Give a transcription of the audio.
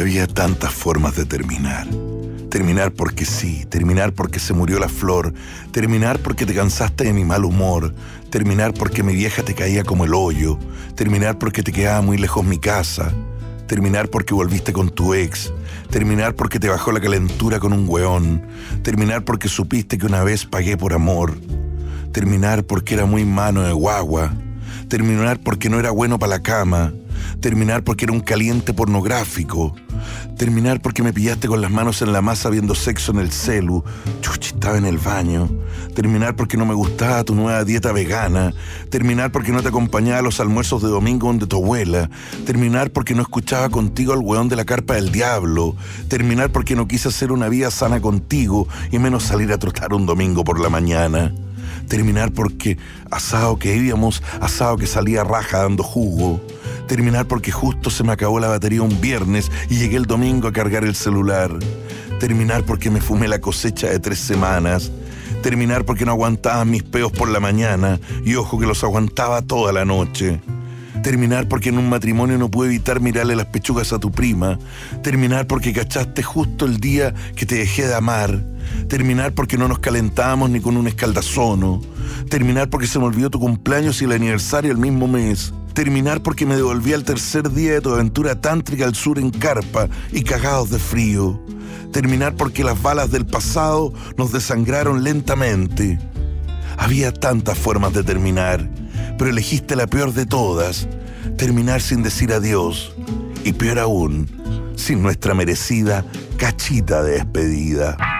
había tantas formas de terminar. Terminar porque sí, terminar porque se murió la flor, terminar porque te cansaste de mi mal humor, terminar porque mi vieja te caía como el hoyo, terminar porque te quedaba muy lejos mi casa, terminar porque volviste con tu ex, terminar porque te bajó la calentura con un weón, terminar porque supiste que una vez pagué por amor, terminar porque era muy mano de guagua, terminar porque no era bueno para la cama, terminar porque era un caliente pornográfico, terminar porque me pillaste con las manos en la masa viendo sexo en el celu, chuchi, estaba en el baño, terminar porque no me gustaba tu nueva dieta vegana, terminar porque no te acompañaba a los almuerzos de domingo donde tu abuela, terminar porque no escuchaba contigo al weón de la carpa del diablo, terminar porque no quise hacer una vida sana contigo y menos salir a trotar un domingo por la mañana. Terminar porque asado que íbamos, asado que salía raja dando jugo. Terminar porque justo se me acabó la batería un viernes y llegué el domingo a cargar el celular. Terminar porque me fumé la cosecha de 3 semanas. Terminar porque no aguantaba mis peos por la mañana y ojo que los aguantaba toda la noche. Terminar porque en un matrimonio no pude evitar mirarle las pechugas a tu prima. Terminar porque cachaste justo el día que te dejé de amar. Terminar porque no nos calentábamos ni con un escaldazono. Terminar porque se me olvidó tu cumpleaños y el aniversario el mismo mes. Terminar porque me devolví al tercer día de tu aventura tántrica al sur en carpa y cagados de frío. Terminar porque las balas del pasado nos desangraron lentamente. Había tantas formas de terminar, pero elegiste la peor de todas, terminar sin decir adiós. Y peor aún, sin nuestra merecida cachita de despedida.